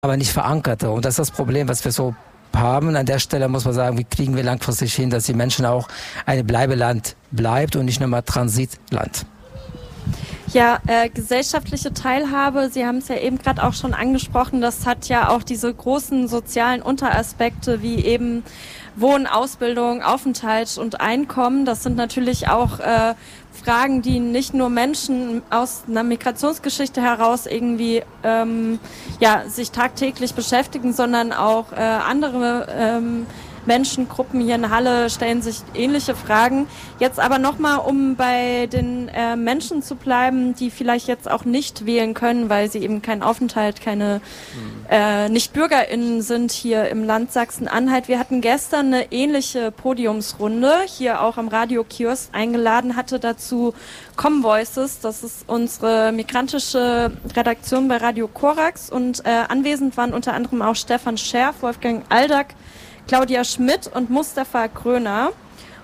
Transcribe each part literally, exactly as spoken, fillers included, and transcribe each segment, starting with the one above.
aber nicht verankerte. Und das ist das Problem, was wir so haben. An der Stelle muss man sagen, wie kriegen wir langfristig hin, dass die Menschen auch ein Bleibeland bleibt und nicht nur mal Transitland. Ja, äh, gesellschaftliche Teilhabe, Sie haben es ja eben gerade auch schon angesprochen, das hat ja auch diese großen sozialen Unteraspekte wie eben Wohnen, Ausbildung, Aufenthalt und Einkommen. Das sind natürlich auch äh, Fragen, die nicht nur Menschen aus einer Migrationsgeschichte heraus irgendwie ähm, ja, sich tagtäglich beschäftigen, sondern auch äh, andere ähm, Menschengruppen hier in Halle stellen sich ähnliche Fragen. Jetzt aber nochmal, um bei den äh, Menschen zu bleiben, die vielleicht jetzt auch nicht wählen können, weil sie eben keinen Aufenthalt, keine mhm. äh, Nicht-BürgerInnen sind hier im Land Sachsen-Anhalt. Wir hatten gestern eine ähnliche Podiumsrunde, hier auch am Radio Kiosk eingeladen, hatte dazu Comvoices, das ist unsere migrantische Redaktion bei Radio Korax, und äh, anwesend waren unter anderem auch Stefan Scherf, Wolfgang Aldag, Claudia Schmidt und Mustafa Gröner.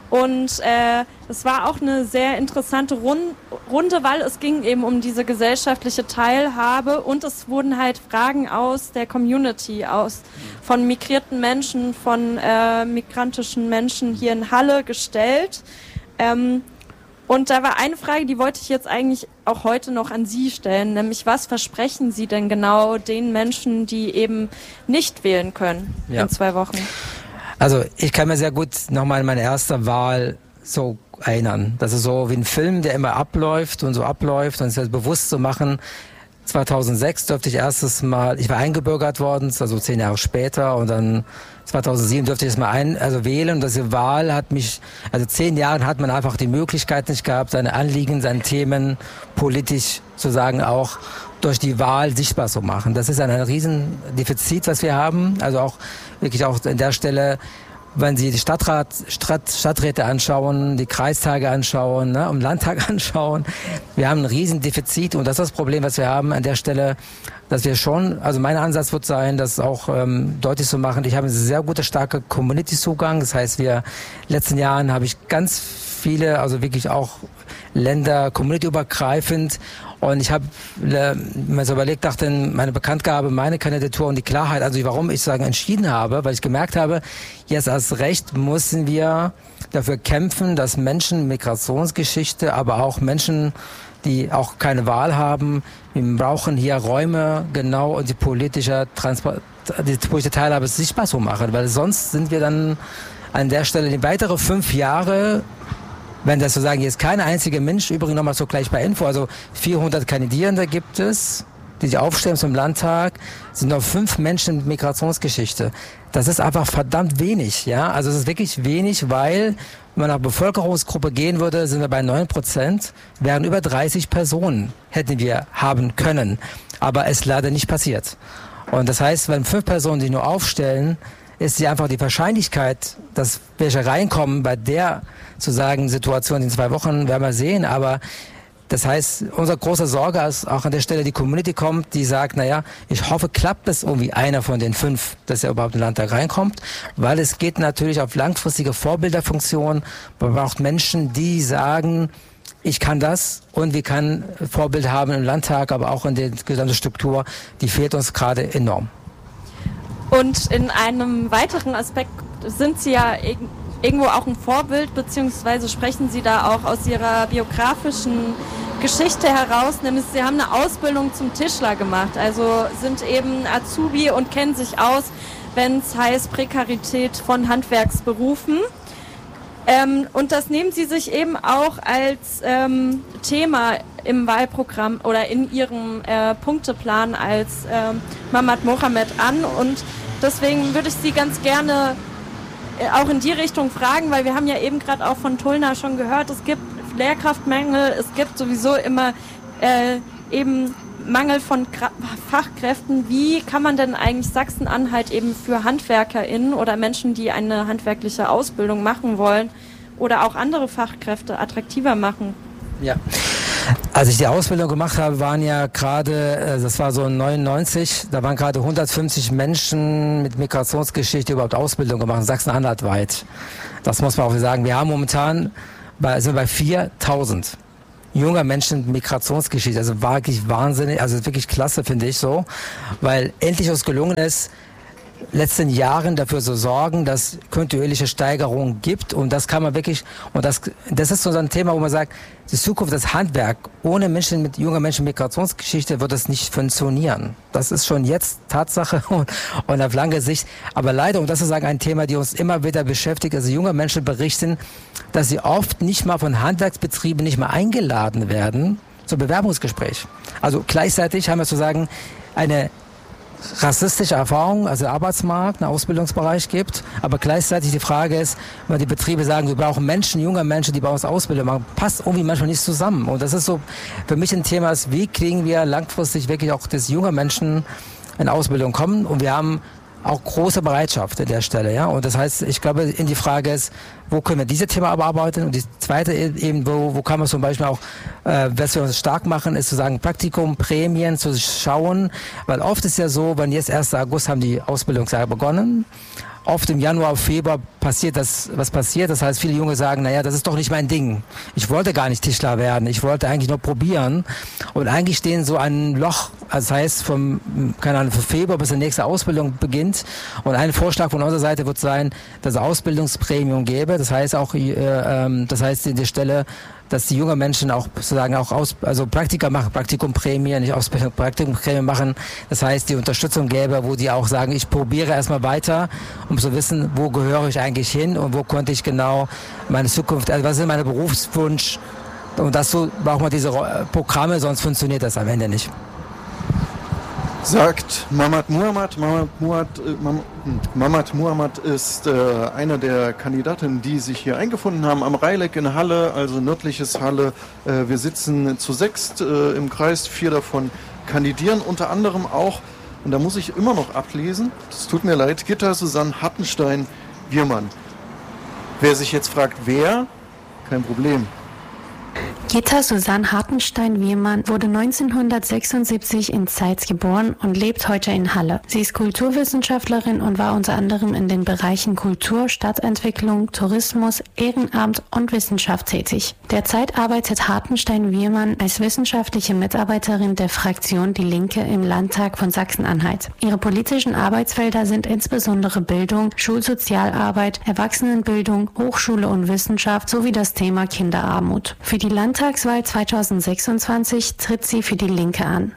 Und äh, es war auch eine sehr interessante Run- Runde, weil es ging eben um diese gesellschaftliche Teilhabe und es wurden halt Fragen aus der Community, aus von migrierten Menschen, von äh, migrantischen Menschen hier in Halle gestellt. Ähm, und da war eine Frage, die wollte ich jetzt eigentlich auch heute noch an Sie stellen, nämlich was versprechen Sie denn genau den Menschen, die eben nicht wählen können ja. in zwei Wochen? Also ich kann mir sehr gut nochmal an meine erste Wahl so erinnern. Das ist so wie ein Film, der immer abläuft und so abläuft und es halt bewusst zu machen. zweitausendsechs durfte ich erstes Mal, ich war eingebürgert worden, also zehn Jahre später, und dann zweitausendsieben durfte ich es mal ein, also wählen, und diese Wahl hat mich, also zehn Jahren hat man einfach die Möglichkeit nicht gehabt, seine Anliegen, seine Themen politisch sozusagen auch durch die Wahl sichtbar zu machen. Das ist ein, ein Riesendefizit, was wir haben, also auch wirklich auch an der Stelle, wenn Sie die Stadtrat, Stadt, Stadträte anschauen, die Kreistage anschauen, ne, im Landtag anschauen, wir haben ein Riesendefizit, und das ist das Problem, was wir haben an der Stelle, dass wir schon, also mein Ansatz wird sein, das auch ähm, deutlich zu machen. Ich habe einen sehr guten, starken Community-Zugang. Das heißt, wir, in den letzten Jahren habe ich ganz viele, also wirklich auch Länder, communityübergreifend. Und ich habe äh, mir so überlegt, dachte, meine Bekanntgabe, meine Kandidatur und die Klarheit, also warum ich sagen entschieden habe, weil ich gemerkt habe, jetzt als Recht müssen wir dafür kämpfen, dass Menschen, Migrationsgeschichte, aber auch Menschen, die auch keine Wahl haben, wir brauchen hier Räume, genau, und die politische, Transport, die politische Teilhabe sichtbar zu machen, weil sonst sind wir dann an der Stelle die weitere fünf Jahre, wenn das so sagen, jetzt keine einzige Mensch, übrigens nochmal so gleich bei Info, also vierhundert Kandidierende gibt es, die sich aufstellen zum Landtag, sind noch fünf Menschen mit Migrationsgeschichte. Das ist einfach verdammt wenig, ja. Also es ist wirklich wenig, weil, wenn man nach Bevölkerungsgruppe gehen würde, sind wir bei neun Prozent, wären über dreißig Personen, hätten wir haben können. Aber es ist leider nicht passiert. Und das heißt, wenn fünf Personen sich nur aufstellen, ist die einfach die Wahrscheinlichkeit, dass welche reinkommen bei der, zu sagen, Situation in zwei Wochen, werden wir sehen, aber das heißt, unsere große Sorge ist auch an der Stelle, die Community kommt, die sagt, naja, ich hoffe, klappt es irgendwie einer von den fünf, dass er überhaupt in den Landtag reinkommt, weil es geht natürlich auf langfristige Vorbilderfunktion. Man braucht Menschen, die sagen, ich kann das, und wir können Vorbild haben im Landtag, aber auch in der gesamten Struktur, die fehlt uns gerade enorm. Und in einem weiteren Aspekt sind Sie ja irgendwo auch ein Vorbild, beziehungsweise sprechen Sie da auch aus Ihrer biografischen Geschichte heraus, nämlich Sie haben eine Ausbildung zum Tischler gemacht, also sind eben Azubi und kennen sich aus, wenn es heißt Prekarität von Handwerksberufen. Ähm, und das nehmen Sie sich eben auch als ähm, Thema im Wahlprogramm oder in Ihrem äh, Punkteplan als ähm, Mamad Mohammed an, und deswegen würde ich Sie ganz gerne auch in die Richtung fragen, weil wir haben ja eben gerade auch von Tulna schon gehört, es gibt Lehrkraftmängel, es gibt sowieso immer äh, eben Mangel von Gra- Fachkräften. Wie kann man denn eigentlich Sachsen-Anhalt eben für HandwerkerInnen oder Menschen, die eine handwerkliche Ausbildung machen wollen oder auch andere Fachkräfte attraktiver machen? Ja. Als ich die Ausbildung gemacht habe, waren ja gerade, das war so neunundneunzig, da waren gerade hundertfünfzig Menschen mit Migrationsgeschichte überhaupt Ausbildung gemacht, Sachsen-Anhalt weit. Das muss man auch sagen. Wir haben momentan, bei, sind wir bei viertausend. junger Menschen Migrationsgeschichte. Also wirklich wahnsinnig, also wirklich klasse, finde ich so, weil endlich uns gelungen ist, letzten Jahren dafür zu sorgen, dass kontinuierliche Steigerungen gibt, und das kann man wirklich, und das, das ist so ein Thema, wo man sagt, die Zukunft des Handwerk, ohne Menschen mit junger Menschen Migrationsgeschichte wird es nicht funktionieren. Das ist schon jetzt Tatsache und, und auf lange Sicht, aber leider, und das ist ein Thema, die uns immer wieder beschäftigt, also junge Menschen berichten, dass sie oft nicht mal von Handwerksbetrieben nicht mal eingeladen werden zum Bewerbungsgespräch. Also gleichzeitig haben wir sozusagen eine rassistische Erfahrung, also Arbeitsmarkt, einen Ausbildungsbereich gibt, aber gleichzeitig die Frage ist, wenn die Betriebe sagen, wir brauchen Menschen, junge Menschen, die bei uns Ausbildung machen, passt irgendwie manchmal nicht zusammen. Und das ist so für mich ein Thema, ist, wie kriegen wir langfristig wirklich auch, dass junge Menschen in Ausbildung kommen, und wir haben auch große Bereitschaft an der Stelle, ja. Und das heißt, ich glaube, in die Frage ist, wo können wir diese Thema bearbeiten? Und die zweite eben, wo, wo kann man zum Beispiel auch, äh, was wir uns stark machen, ist zu sagen, Praktikum, Prämien zu schauen, weil oft ist ja so, wenn jetzt ersten August haben die Ausbildungsjahre begonnen, oft im Januar, Februar passiert das, was passiert. Das heißt, viele Junge sagen, naja, das ist doch nicht mein Ding. Ich wollte gar nicht Tischler werden. Ich wollte eigentlich nur probieren. Und eigentlich stehen so ein Loch, das heißt, vom, keine Ahnung, von Februar bis die nächste Ausbildung beginnt. Und ein Vorschlag von unserer Seite wird sein, dass es Ausbildungspremium gäbe. Das heißt auch, äh, ähm, das heißt in der Stelle, dass die jungen Menschen auch sozusagen auch aus, also Praktika machen, Praktikumprämie, nicht Ausbildung, Praktikumprämie machen. Das heißt, die Unterstützung gäbe, wo die auch sagen, ich probiere erstmal weiter, um zu wissen, wo gehöre ich eigentlich hin und wo konnte ich genau meine Zukunft, also was ist mein Berufswunsch. Und dazu braucht man diese Programme, sonst funktioniert das am Ende nicht. Sagt Mamad Muhammad. Mamad Muhammad, äh, Mamad Muhammad ist äh, einer der Kandidatinnen, die sich hier eingefunden haben am Rheileck in Halle, also nördliches Halle. Äh, wir sitzen zu sechst äh, im Kreis, vier davon kandidieren, unter anderem auch, und da muss ich immer noch ablesen, das tut mir leid, Gitta Susanne Hartenstein-Wiermann. Wer sich jetzt fragt, wer, kein Problem. Gitta Susanne Hartenstein-Wiermann wurde neunzehnhundertsechsundsiebzig in Zeitz geboren und lebt heute in Halle. Sie ist Kulturwissenschaftlerin und war unter anderem in den Bereichen Kultur, Stadtentwicklung, Tourismus, Ehrenamt und Wissenschaft tätig. Derzeit arbeitet Hartenstein-Wiermann als wissenschaftliche Mitarbeiterin der Fraktion Die Linke im Landtag von Sachsen-Anhalt. Ihre politischen Arbeitsfelder sind insbesondere Bildung, Schulsozialarbeit, Erwachsenenbildung, Hochschule und Wissenschaft sowie das Thema Kinderarmut. Für die Landtagswahl zweitausendsechsundzwanzig tritt sie für die Linke an.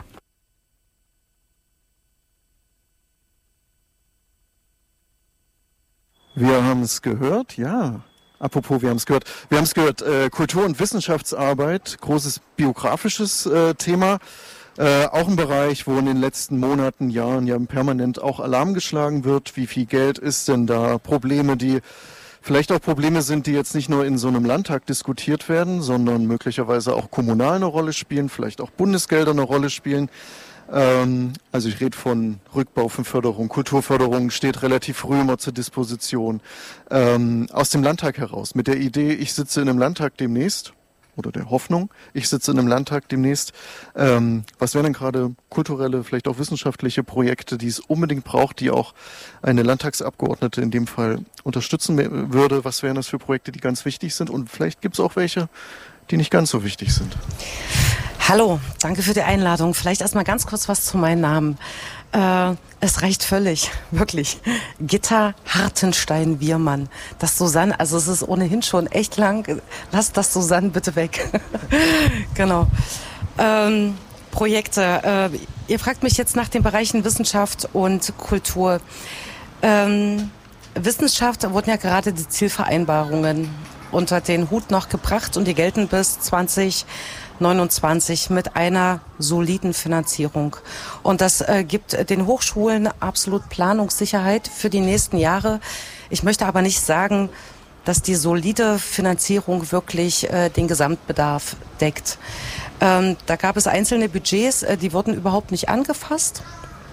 Wir haben es gehört, ja. Apropos, wir haben es gehört. Wir haben es gehört, äh, Kultur- und Wissenschaftsarbeit, großes biografisches äh, Thema. Äh, auch ein Bereich, wo in den letzten Monaten, Jahren ja permanent auch Alarm geschlagen wird. Wie viel Geld ist denn da? Probleme, die vielleicht auch Probleme sind, die jetzt nicht nur in so einem Landtag diskutiert werden, sondern möglicherweise auch kommunal eine Rolle spielen, vielleicht auch Bundesgelder eine Rolle spielen. Ähm, also ich rede von Rückbau von Förderung, Kulturförderung steht relativ früh immer zur Disposition. Ähm, aus dem Landtag heraus, mit der Idee, ich sitze in einem Landtag demnächst, oder der Hoffnung, ich sitze in einem Landtag demnächst. Ähm, was wären denn gerade kulturelle, vielleicht auch wissenschaftliche Projekte, die es unbedingt braucht, die auch eine Landtagsabgeordnete in dem Fall unterstützen würde? Was wären das für Projekte, die ganz wichtig sind? Und vielleicht gibt es auch welche, die nicht ganz so wichtig sind. Hallo, danke für die Einladung. Vielleicht erstmal ganz kurz was zu meinem Namen. Äh, es reicht völlig, wirklich. Gitta Hartenstein-Wiermann. Das Susanne, also es ist ohnehin schon echt lang. Lass das Susanne bitte weg. Genau. Ähm, Projekte. Äh, ihr fragt mich jetzt nach den Bereichen Wissenschaft und Kultur. Ähm, Wissenschaft wurden ja gerade die Zielvereinbarungen unter den Hut noch gebracht und die gelten bis zwanzig neunundzwanzig mit einer soliden Finanzierung. Und das äh, gibt den Hochschulen absolut Planungssicherheit für die nächsten Jahre. Ich möchte aber nicht sagen, dass die solide Finanzierung wirklich äh, den Gesamtbedarf deckt. Ähm, da gab es einzelne Budgets, äh, die wurden überhaupt nicht angefasst.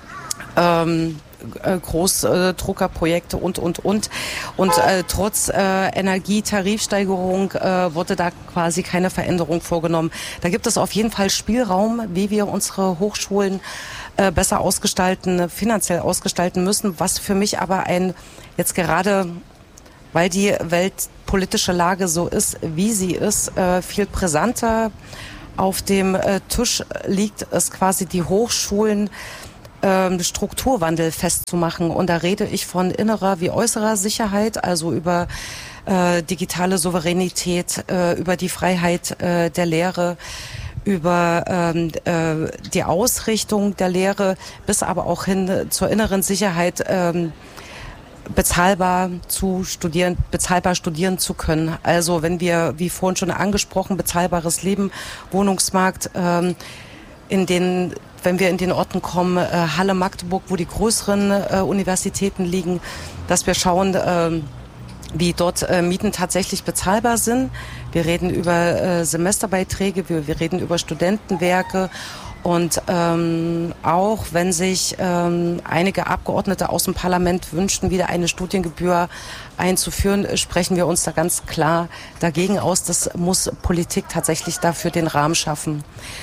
Ähm, Großdruckerprojekte und, und, und. Und äh, trotz äh, Energietarifsteigerung äh, wurde da quasi keine Veränderung vorgenommen. Da gibt es auf jeden Fall Spielraum, wie wir unsere Hochschulen äh, besser ausgestalten, finanziell ausgestalten müssen, was für mich aber ein, jetzt gerade, weil die weltpolitische Lage so ist, wie sie ist, äh, viel brisanter auf dem äh, Tisch liegt, ist quasi die Hochschulen ähm, Strukturwandel festzumachen. Und da rede ich von innerer wie äußerer Sicherheit, also über äh, digitale Souveränität, äh, über die Freiheit äh, der Lehre, über ähm, äh, die Ausrichtung der Lehre, bis aber auch hin zur inneren Sicherheit, ähm, bezahlbar zu studieren, bezahlbar studieren zu können. Also wenn wir, wie vorhin schon angesprochen, bezahlbares Leben, Wohnungsmarkt, ähm, in den, wenn wir in den Orten kommen, äh, Halle, Magdeburg, wo die größeren äh, Universitäten liegen, dass wir schauen, äh, wie dort äh, Mieten tatsächlich bezahlbar sind. Wir reden über äh, Semesterbeiträge, wir, wir reden über Studentenwerke und ähm, auch wenn sich ähm, einige Abgeordnete aus dem Parlament wünschten, wieder eine Studiengebühr einzuführen, sprechen wir uns da ganz klar dagegen aus. Das muss Politik tatsächlich dafür den Rahmen schaffen.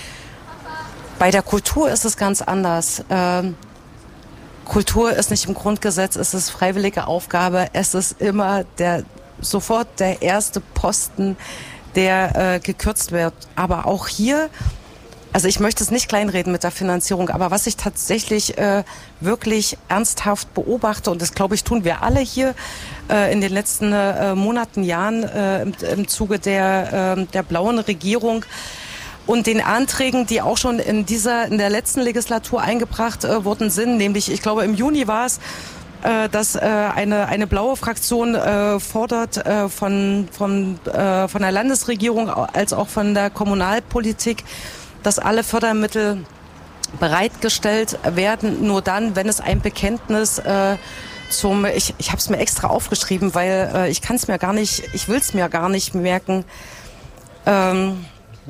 Bei der Kultur ist es ganz anders. Ähm, Kultur ist nicht im Grundgesetz, es ist freiwillige Aufgabe, es ist immer der sofort der erste Posten, der äh, gekürzt wird. Aber auch hier, also ich möchte es nicht kleinreden mit der Finanzierung, aber was ich tatsächlich äh, wirklich ernsthaft beobachte, und das glaube ich tun wir alle hier äh, in den letzten äh, Monaten, Jahren äh, im, im Zuge der, äh, der blauen Regierung, und den Anträgen, die auch schon in dieser, in der letzten Legislatur eingebracht äh, worden sind, nämlich, ich glaube, im Juni war es, äh, dass äh, eine, eine blaue Fraktion äh, fordert äh, von, von, äh, von der Landesregierung als auch von der Kommunalpolitik, dass alle Fördermittel bereitgestellt werden, nur dann, wenn es ein Bekenntnis äh, zum, ich, ich habe es mir extra aufgeschrieben, weil äh, ich kann es mir gar nicht, ich will es mir gar nicht merken, ähm,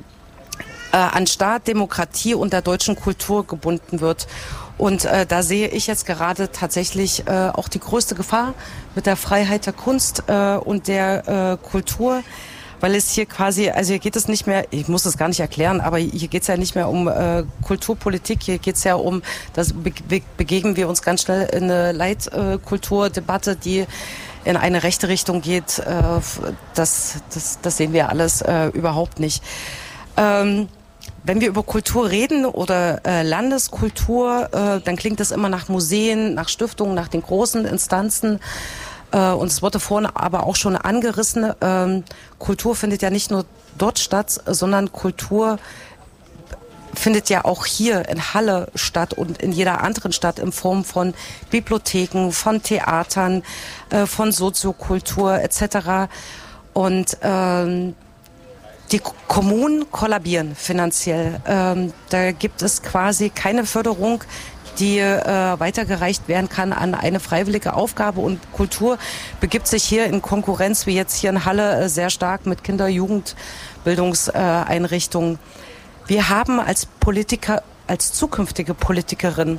an Staat, Demokratie und der deutschen Kultur gebunden wird. Und äh, da sehe ich jetzt gerade tatsächlich äh, auch die größte Gefahr mit der Freiheit der Kunst äh, und der äh, Kultur, weil es hier quasi, also hier geht es nicht mehr, ich muss es gar nicht erklären, aber hier geht es ja nicht mehr um äh, Kulturpolitik, hier geht es ja um, das be be begeben wir uns ganz schnell in eine Leitkulturdebatte, die in eine rechte Richtung geht. Äh, das, das, das sehen wir alles äh, überhaupt nicht. Ähm, Wenn wir über Kultur reden oder äh, Landeskultur, äh, dann klingt das immer nach Museen, nach Stiftungen, nach den großen Instanzen. Äh, und es wurde vorhin aber auch schon angerissen, äh, Kultur findet ja nicht nur dort statt, sondern Kultur findet ja auch hier in Halle statt und in jeder anderen Stadt in Form von Bibliotheken, von Theatern, äh, von Soziokultur et cetera. Und ähm, die Kommunen kollabieren finanziell. Ähm, da gibt es quasi keine Förderung, die äh, weitergereicht werden kann an eine freiwillige Aufgabe. Und Kultur begibt sich hier in Konkurrenz, wie jetzt hier in Halle, äh, sehr stark mit Kinder-, Jugendbildungseinrichtungen. Äh, Wir haben als Politiker, als zukünftige Politikerin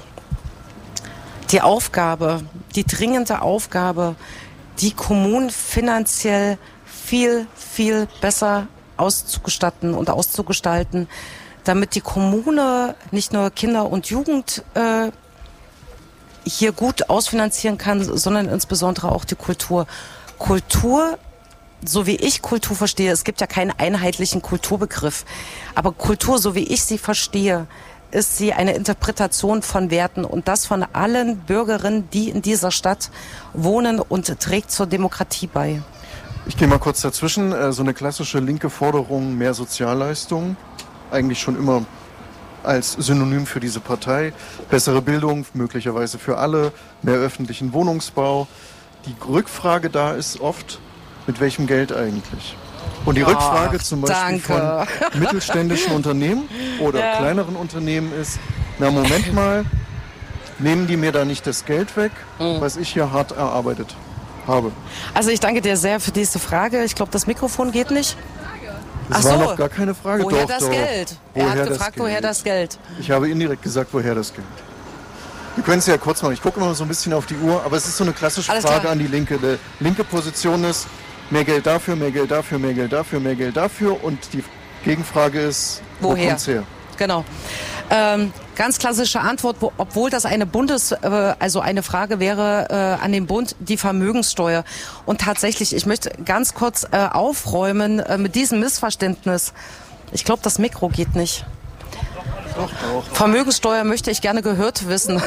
die Aufgabe, die dringende Aufgabe, die Kommunen finanziell viel, viel besser auszustatten und auszugestalten, damit die Kommune nicht nur Kinder und Jugend äh, hier gut ausfinanzieren kann, sondern insbesondere auch die Kultur. Kultur, so wie ich Kultur verstehe, es gibt ja keinen einheitlichen Kulturbegriff, aber Kultur, so wie ich sie verstehe, ist sie eine Interpretation von Werten und das von allen Bürgerinnen, die in dieser Stadt wohnen und trägt zur Demokratie bei. Ich gehe mal kurz dazwischen. So eine klassische linke Forderung, mehr Sozialleistungen, eigentlich schon immer als Synonym für diese Partei. Bessere Bildung, möglicherweise für alle, mehr öffentlichen Wohnungsbau. Die Rückfrage da ist oft, mit welchem Geld eigentlich? Und die oh, Rückfrage zum Beispiel danke. von mittelständischen Unternehmen oder ja. kleineren Unternehmen ist, na Moment mal, nehmen die mir da nicht das Geld weg, mhm. was ich hier hart erarbeitet habe? Also ich danke dir sehr für diese Frage. Ich glaube, das Mikrofon geht nicht. Das Ach war so. noch gar keine Frage. Woher doch, das doch. Geld? Woher er hat gefragt, woher das Geld. Ich habe indirekt gesagt, woher das Geld. Wir können es ja kurz machen. Ich gucke immer so ein bisschen auf die Uhr, aber es ist so eine klassische Alles Frage klar. an die Linke. Die linke Position ist, mehr Geld dafür, mehr Geld dafür, mehr Geld dafür, mehr Geld dafür. Und die Gegenfrage ist, woher? Wo kommt's her? Genau. Ähm, ganz klassische Antwort, wo, obwohl das eine Bundes, äh, also eine Frage wäre äh, an den Bund, die Vermögenssteuer. Und tatsächlich, ich möchte ganz kurz äh, aufräumen äh, mit diesem Missverständnis. Ich glaube, das Mikro geht nicht. Doch, doch. Vermögenssteuer möchte ich gerne gehört wissen.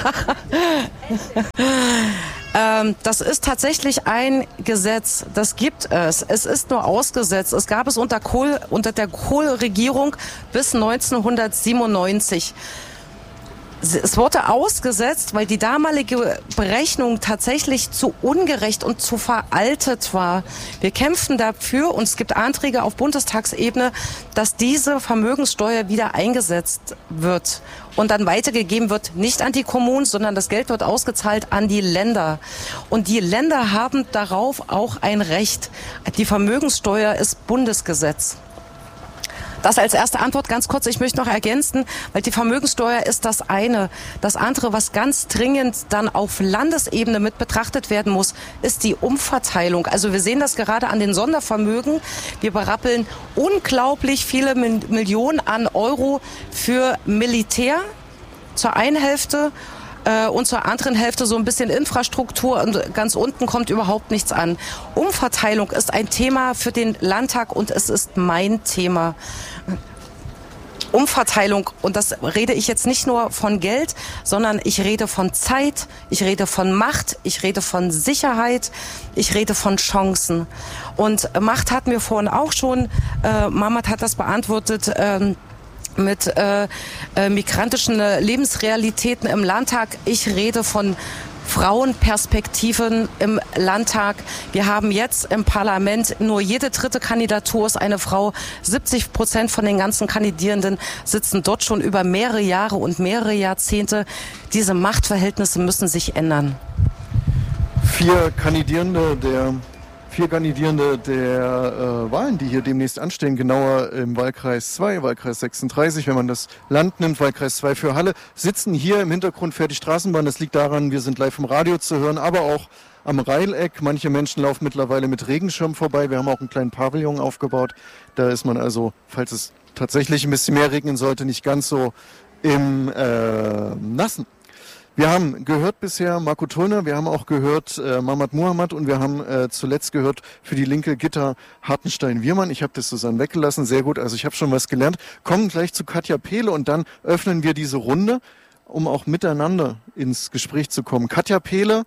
ähm, das ist tatsächlich ein Gesetz, das gibt es. Es ist nur ausgesetzt. Es gab es unter Kohl, unter der Kohl-Regierung bis neunzehnhundertsiebenundneunzig. Es wurde ausgesetzt, weil die damalige Berechnung tatsächlich zu ungerecht und zu veraltet war. Wir kämpfen dafür und es gibt Anträge auf Bundestagsebene, dass diese Vermögenssteuer wieder eingesetzt wird und dann weitergegeben wird, nicht an die Kommunen, sondern das Geld wird ausgezahlt an die Länder. Und die Länder haben darauf auch ein Recht. Die Vermögenssteuer ist Bundesgesetz. Das als erste Antwort ganz kurz. Ich möchte noch ergänzen, weil die Vermögenssteuer ist das eine. Das andere, was ganz dringend dann auf Landesebene mit betrachtet werden muss, ist die Umverteilung. Also wir sehen das gerade an den Sondervermögen. Wir berappeln unglaublich viele Millionen an Euro für Militär zur einen Hälfte und zur anderen Hälfte so ein bisschen Infrastruktur und ganz unten kommt überhaupt nichts an. Umverteilung ist ein Thema für den Landtag und es ist mein Thema. Umverteilung, und das rede ich jetzt nicht nur von Geld, sondern ich rede von Zeit, ich rede von Macht, ich rede von Sicherheit, ich rede von Chancen. Und Macht hatten wir vorhin auch schon, äh, Mamat hat das beantwortet, ähm, mit äh, äh, migrantischen Lebensrealitäten im Landtag. Ich rede von Frauenperspektiven im Landtag. Wir haben jetzt im Parlament nur jede dritte Kandidatur ist eine Frau. siebzig Prozent von den ganzen Kandidierenden sitzen dort schon über mehrere Jahre und mehrere Jahrzehnte. Diese Machtverhältnisse müssen sich ändern. Vier Kandidierende der Vier Kandidierende der äh, Wahlen, die hier demnächst anstehen, genauer im Wahlkreis zwei, Wahlkreis sechsunddreißig, wenn man das Land nimmt, Wahlkreis zwei für Halle, sitzen hier im Hintergrund fährt die Straßenbahn. Das liegt daran, wir sind live im Radio zu hören, aber auch am Rheileck. Manche Menschen laufen mittlerweile mit Regenschirm vorbei. Wir haben auch einen kleinen Pavillon aufgebaut. Da ist man also, falls es tatsächlich ein bisschen mehr regnen sollte, nicht ganz so im äh, Nassen. Wir haben gehört bisher Marco Tullner, wir haben auch gehört äh, Mamat Muhammad und wir haben äh, zuletzt gehört für die Linke Gitta Hartenstein-Wirmann. Ich habe das Susanne weggelassen, sehr gut, also ich habe schon was gelernt. Kommen gleich zu Katja Pehle und dann öffnen wir diese Runde, um auch miteinander ins Gespräch zu kommen. Katja Pehle,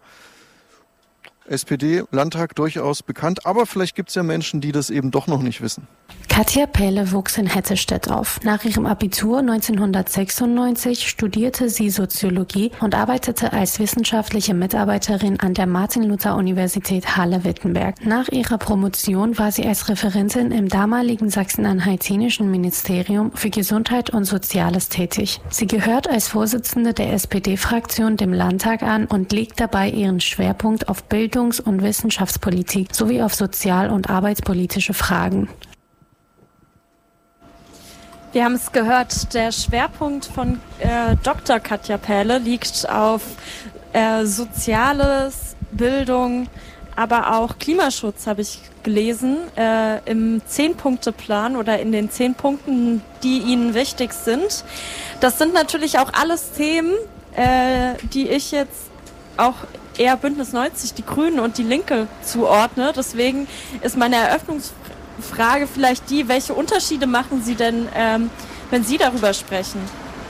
S P D-Landtag durchaus bekannt, aber vielleicht gibt es ja Menschen, die das eben doch noch nicht wissen. Katja Pehle wuchs in Hettestedt auf. Nach ihrem Abitur neunzehnhundertsechsundneunzig studierte sie Soziologie und arbeitete als wissenschaftliche Mitarbeiterin an der Martin-Luther-Universität Halle-Wittenberg. Nach ihrer Promotion war sie als Referentin im damaligen sachsen-anhaltinischen Ministerium für Gesundheit und Soziales tätig. Sie gehört als Vorsitzende der S P D-Fraktion dem Landtag an und legt dabei ihren Schwerpunkt auf Bildung und Wissenschaftspolitik sowie auf sozial- und arbeitspolitische Fragen. Wir haben es gehört, der Schwerpunkt von äh, Doktor Katja Pehle liegt auf äh, Soziales, Bildung, aber auch Klimaschutz, habe ich gelesen, äh, im Zehn-Punkte-Plan oder in den zehn Punkten, die Ihnen wichtig sind. Das sind natürlich auch alles Themen, äh, die ich jetzt auch eher Bündnis neunzig, die Grünen und die Linke zuordne. Deswegen ist meine Eröffnungsfrage vielleicht die, welche Unterschiede machen Sie denn, ähm, wenn Sie darüber sprechen?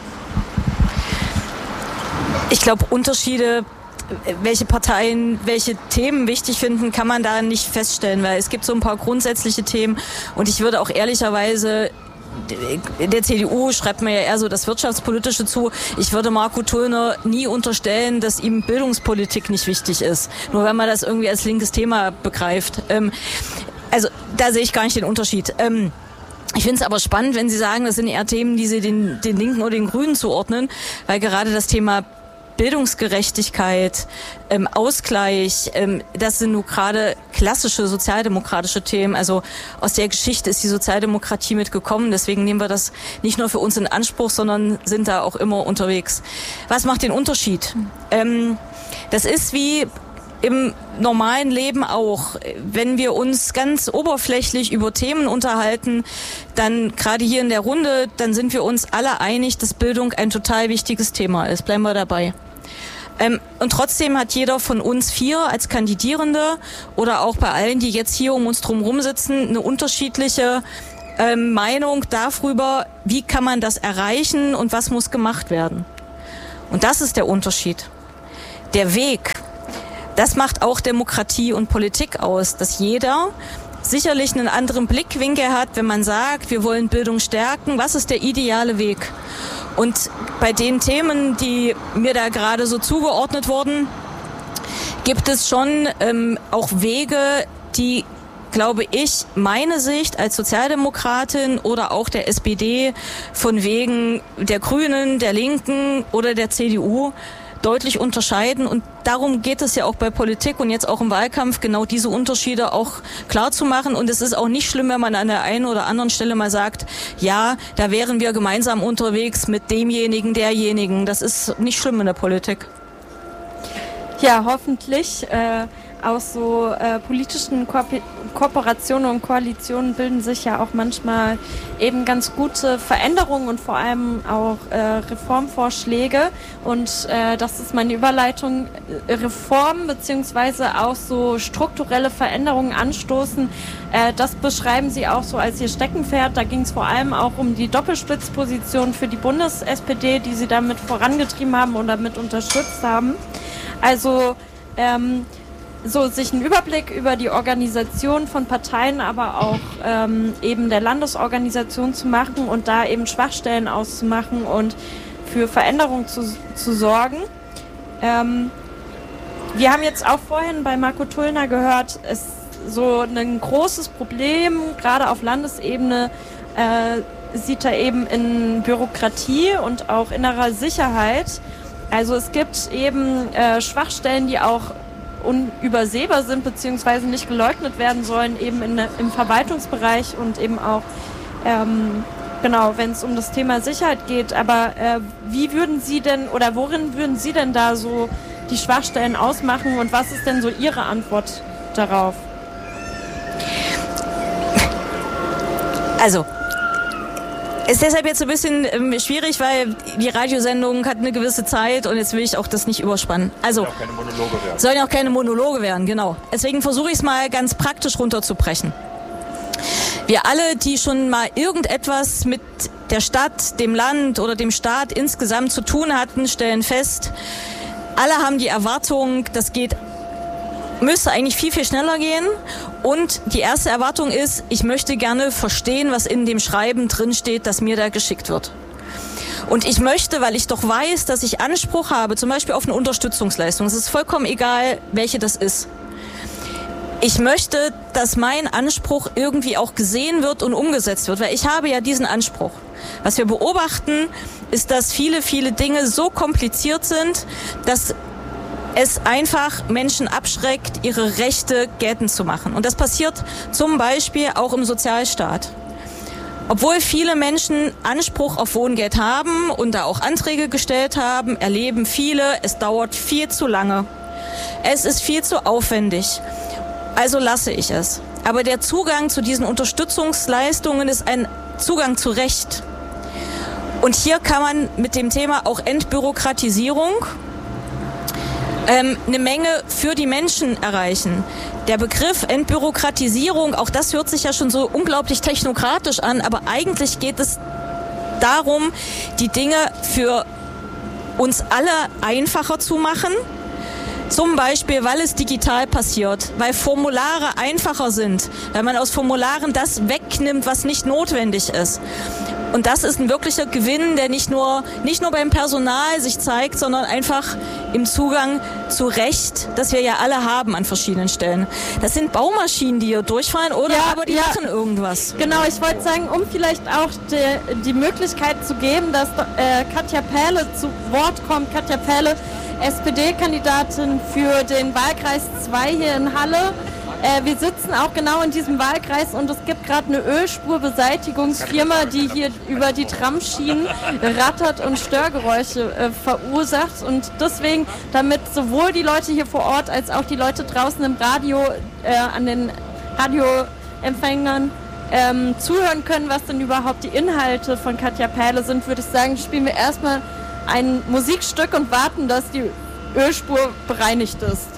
Ich glaube, Unterschiede, welche Parteien welche Themen wichtig finden, kann man da nicht feststellen, weil es gibt so ein paar grundsätzliche Themen und ich würde auch ehrlicherweise der C D U schreibt mir ja eher so das Wirtschaftspolitische zu. Ich würde Marco Tullner nie unterstellen, dass ihm Bildungspolitik nicht wichtig ist. Nur wenn man das irgendwie als linkes Thema begreift. Ähm, also da sehe ich gar nicht den Unterschied. Ähm, ich finde es aber spannend, wenn Sie sagen, das sind eher Themen, die Sie den, den Linken oder den Grünen zuordnen, weil gerade das Thema Bildungsgerechtigkeit, ähm, Ausgleich, ähm, das sind nur gerade klassische sozialdemokratische Themen. Also aus der Geschichte ist die Sozialdemokratie mitgekommen. Deswegen nehmen wir das nicht nur für uns in Anspruch, sondern sind da auch immer unterwegs. Was macht den Unterschied? Ähm, das ist wie im normalen Leben auch. Wenn wir uns ganz oberflächlich über Themen unterhalten, dann gerade hier in der Runde, dann sind wir uns alle einig, dass Bildung ein total wichtiges Thema ist. Bleiben wir dabei. Ähm, und trotzdem hat jeder von uns vier als Kandidierende oder auch bei allen, die jetzt hier um uns drum rum sitzen, eine unterschiedliche ähm, Meinung darüber, wie kann man das erreichen und was muss gemacht werden. Und das ist der Unterschied. Der Weg, das macht auch Demokratie und Politik aus, dass jeder sicherlich einen anderen Blickwinkel hat, wenn man sagt, wir wollen Bildung stärken, was ist der ideale Weg? Und bei den Themen, die mir da gerade so zugeordnet wurden, gibt es schon ähm, auch Wege, die, glaube ich, meine Sicht als Sozialdemokratin oder auch der S P D von wegen der Grünen, der Linken oder der C D U deutlich unterscheiden. Und darum geht es ja auch bei Politik und jetzt auch im Wahlkampf, genau diese Unterschiede auch klar zu machen. Und es ist auch nicht schlimm, wenn man an der einen oder anderen Stelle mal sagt, ja, da wären wir gemeinsam unterwegs mit demjenigen, derjenigen. Das ist nicht schlimm in der Politik. Ja, hoffentlich. Äh, aus so äh, politischen Ko- Kooperationen und Koalitionen bilden sich ja auch manchmal eben ganz gute Veränderungen und vor allem auch äh, Reformvorschläge. Und äh, das ist meine Überleitung. Reformen beziehungsweise auch so strukturelle Veränderungen anstoßen. Äh, das beschreiben Sie auch so als Ihr Steckenpferd. Da ging es vor allem auch um die Doppelspitzposition für die Bundes-S P D, die Sie damit vorangetrieben haben oder mit unterstützt haben. Also ähm, so sich einen Überblick über die Organisation von Parteien, aber auch ähm, eben der Landesorganisation zu machen und da eben Schwachstellen auszumachen und für Veränderung zu, zu sorgen. Ähm, wir haben jetzt auch vorhin bei Marco Tullner gehört, es so ein großes Problem, gerade auf Landesebene, äh, sieht er eben in Bürokratie und auch innerer Sicherheit. Also es gibt eben äh, Schwachstellen, die auch unübersehbar sind beziehungsweise nicht geleugnet werden sollen, eben in, im Verwaltungsbereich und eben auch, ähm, genau, wenn es um das Thema Sicherheit geht. Aber äh, wie würden Sie denn oder worin würden Sie denn da so die Schwachstellen ausmachen und was ist denn so Ihre Antwort darauf? Also, ist deshalb jetzt ein bisschen ähm, schwierig, weil die Radiosendung hat eine gewisse Zeit und jetzt will ich auch das nicht überspannen. Also, sollen ja auch keine Monologe werden. Sollen ja auch keine Monologe werden, genau. Deswegen versuche ich es mal ganz praktisch runterzubrechen. Wir alle, die schon mal irgendetwas mit der Stadt, dem Land oder dem Staat insgesamt zu tun hatten, stellen fest, alle haben die Erwartung, das geht, müsste eigentlich viel, viel schneller gehen. Und die erste Erwartung ist, ich möchte gerne verstehen, was in dem Schreiben drinsteht, das mir da geschickt wird. Und ich möchte, weil ich doch weiß, dass ich Anspruch habe, zum Beispiel auf eine Unterstützungsleistung, es ist vollkommen egal, welche das ist. Ich möchte, dass mein Anspruch irgendwie auch gesehen wird und umgesetzt wird, weil ich habe ja diesen Anspruch. Was wir beobachten, ist, dass viele, viele Dinge so kompliziert sind, dass es einfach Menschen abschreckt, ihre Rechte geltend zu machen. Und das passiert zum Beispiel auch im Sozialstaat. Obwohl viele Menschen Anspruch auf Wohngeld haben und da auch Anträge gestellt haben, erleben viele, es dauert viel zu lange. Es ist viel zu aufwendig. Also lasse ich es. Aber der Zugang zu diesen Unterstützungsleistungen ist ein Zugang zu Recht. Und hier kann man mit dem Thema auch Entbürokratisierung ähm, eine Menge für die Menschen erreichen. Der Begriff Entbürokratisierung, auch das hört sich ja schon so unglaublich technokratisch an, aber eigentlich geht es darum, die Dinge für uns alle einfacher zu machen. Zum Beispiel, weil es digital passiert, weil Formulare einfacher sind, weil man aus Formularen das wegnimmt, was nicht notwendig ist. Und das ist ein wirklicher Gewinn, der nicht nur, nicht nur beim Personal sich zeigt, sondern einfach im Zugang zu Recht, das wir ja alle haben an verschiedenen Stellen. Das sind Baumaschinen, die hier durchfahren, oder? Ja, aber die ja. machen irgendwas. Genau, ich wollte sagen, um vielleicht auch die, die Möglichkeit zu geben, dass äh, Katja Pähle zu Wort kommt. Katja Pähle, S P D-Kandidatin für den Wahlkreis zwei hier in Halle. Äh, wir sitzen auch genau in diesem Wahlkreis und es gibt gerade eine Ölspurbeseitigungsfirma, die hier über die Tramschienen rattert und Störgeräusche äh, verursacht. Und deswegen, damit sowohl die Leute hier vor Ort als auch die Leute draußen im Radio, äh, an den Radioempfängern ähm, zuhören können, was denn überhaupt die Inhalte von Katja Pähle sind, würde ich sagen, spielen wir erstmal ein Musikstück und warten, dass die Ölspur bereinigt ist.